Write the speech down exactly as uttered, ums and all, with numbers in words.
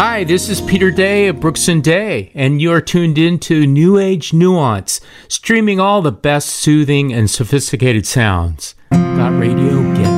Hi, this is Peter Day of Brooks and Day, and you are tuned in to New Age Nuance, streaming all the best soothing and sophisticated sounds. Got radio? Get